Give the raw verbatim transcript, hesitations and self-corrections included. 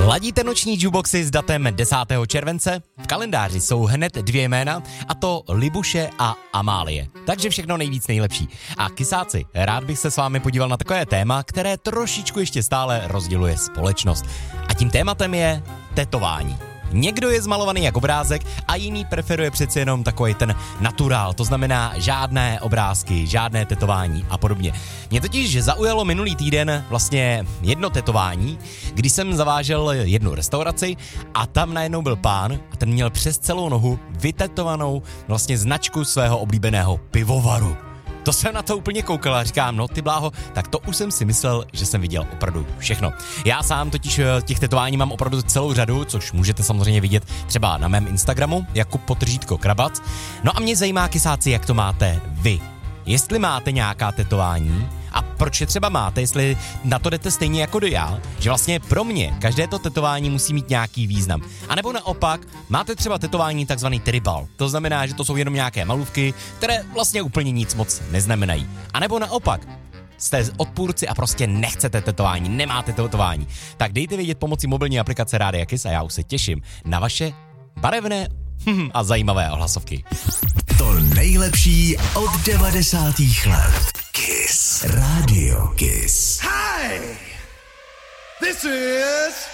Ladíte noční jukeboxy s datem desátého července? V kalendáři jsou hned dvě jména, a to Libuše a Amálie. Takže všechno nejvíc nejlepší. A kysáci, rád bych se s vámi podíval na takové téma, které trošičku ještě stále rozděluje společnost. A tím tématem je tetování. Někdo je zmalovaný jak obrázek a jiný preferuje přeci jenom takový ten naturál, to znamená žádné obrázky, žádné tetování a podobně. Mě totiž zaujalo minulý týden vlastně jedno tetování, kdy jsem zavážel jednu restauraci a tam najednou byl pán a ten měl přes celou nohu vytetovanou vlastně značku svého oblíbeného pivovaru. To jsem na to úplně koukal a říkám, no ty bláho, tak to už jsem si myslel, že jsem viděl opravdu všechno. Já sám totiž těch tetování mám opravdu celou řadu, což můžete samozřejmě vidět třeba na mém Instagramu, Jakub Potržítko Krabac. No a mě zajímá, kysáci, jak to máte vy. Jestli máte nějaká tetování a proč je třeba máte, jestli na to jdete stejně jako do já, že vlastně pro mě každé to tetování musí mít nějaký význam. A nebo naopak, máte třeba tetování takzvaný tribal, to znamená, že to jsou jenom nějaké malůvky, které vlastně úplně nic moc neznamenají. A nebo naopak, jste odpůrci a prostě nechcete tetování, nemáte tetování, tak dejte vědět pomocí mobilní aplikace Rádia Kiss a já už se těším na vaše barevné a zajímavé ohlasovky. To nejlepší od devadesátých let. Kiss. Radio Kiss. Hi! This is